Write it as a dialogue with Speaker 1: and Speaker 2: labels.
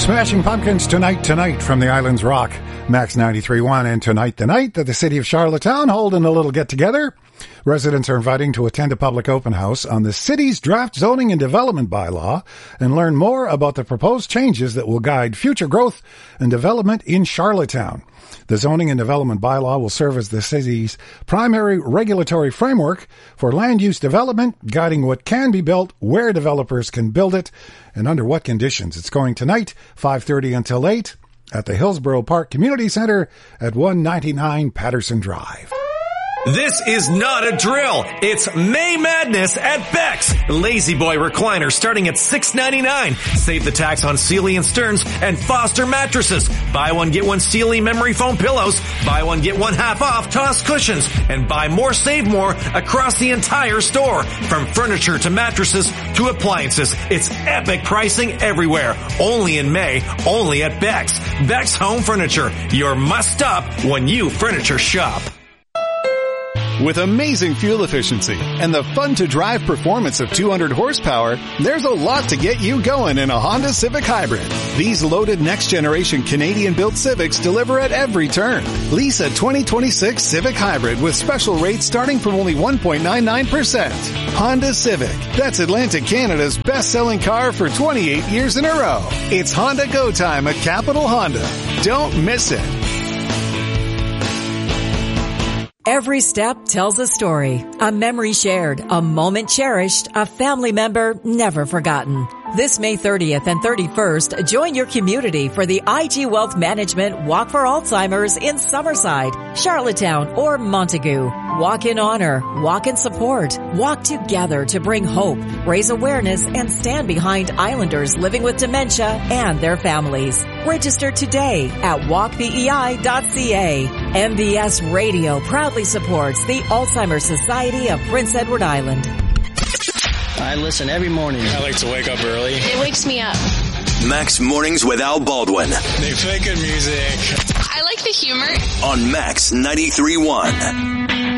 Speaker 1: Smashing Pumpkins tonight from the Islands Rock. Max 93.1 and tonight the night that the city of Charlottetown holding a little get-together. Residents are inviting to attend a public open house on the city's draft zoning and development bylaw and learn more about the proposed changes that will guide future growth and development in Charlottetown. The zoning and development bylaw will serve as the city's primary regulatory framework for land use development, guiding what can be built, where developers can build it, and under what conditions. It's going tonight, 5:30 until 8, at the Hillsborough Park Community Center at 199 Patterson Drive.
Speaker 2: This is not a drill. It's May Madness at Beck's. Lazy Boy recliner starting at $6.99. Save the tax on Sealy and Stearns and Foster mattresses. Buy one, get one Sealy memory foam pillows. Buy one, get one half off Toss cushions. And buy more, save more across the entire store. From furniture to mattresses to appliances. It's epic pricing everywhere. Only in May, only at Beck's. Beck's Home Furniture. Your must-stop when you furniture shop.
Speaker 3: With amazing fuel efficiency and the fun-to-drive performance of 200 horsepower, there's a lot to get you going in a Honda Civic Hybrid. These loaded next-generation Canadian-built Civics deliver at every turn. Lease a 2026 Civic Hybrid with special rates starting from only 1.99%. Honda Civic. That's Atlantic Canada's best-selling car for 28 years in a row. It's Honda Go Time at Capital Honda. Don't miss it.
Speaker 4: Every step tells a story, a memory shared, a moment cherished, a family member never forgotten. This May 30th and 31st, join your community for the IG Wealth Management Walk for Alzheimer's in Summerside, Charlottetown, or Montague. Walk in honor, walk in support, walk together to bring hope, raise awareness, and stand behind Islanders living with dementia and their families. Register today at walkbei.ca. MBS Radio proudly supports the Alzheimer's Society of Prince Edward Island.
Speaker 5: I listen every morning.
Speaker 6: I like to wake up early.
Speaker 7: It wakes me up.
Speaker 8: Max Mornings with Al Baldwin.
Speaker 6: They play good music.
Speaker 7: I like the humor.
Speaker 8: On Max 93.1.